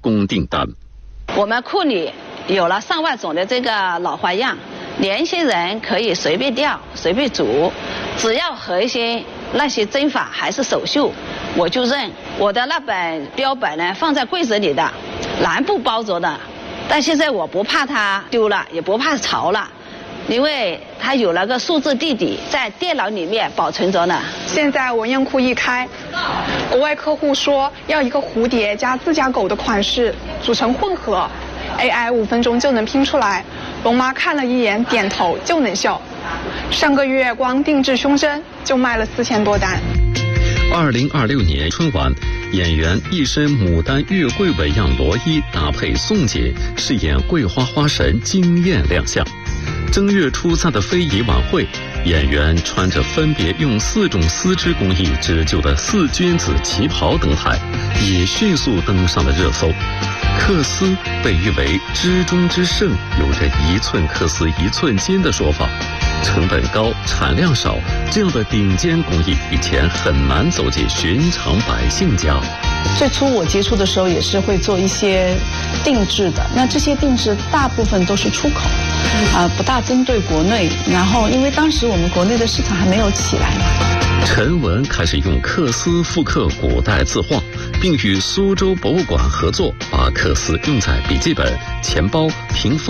工订单。 我们库里有了上万种的这个老花样，年轻人可以随便调、随便组，只要核心那些针法还是手绣，我就认。我的那本标本呢，放在柜子里的，蓝布包着的，但现在我不怕它丢了，也不怕潮了。因为它有了个数字地底，在电脑里面保存着呢。 现在文样库一开，国外客户说要一个蝴蝶加自家狗的款式组成混合 ，AI 5分钟就能拼出来。龙妈看了一眼，点头就能笑。上个月光定制胸针就卖了4000多单。 2026年春晚，演员一身牡丹月桂纹样罗衣搭配宋姐饰演桂花花神惊艳亮相。正月初3的非遗晚会，演员穿着分别用4种丝织工艺织就的4君子旗袍登台，也迅速登上了热搜。缂丝被誉为织中之圣，有着1寸缂丝1寸金的说法。成本高、产量少，这样的顶尖工艺以前很难走进寻常百姓家。 最初我接触的时候也是会做一些定制的，那这些定制大部分都是出口，不大针对国内。然后因为当时我们国内的市场还没有起来嘛。 陈文开始用缂丝复刻古代字画，并与苏州博物馆合作，把缂丝用在笔记本、钱包、屏风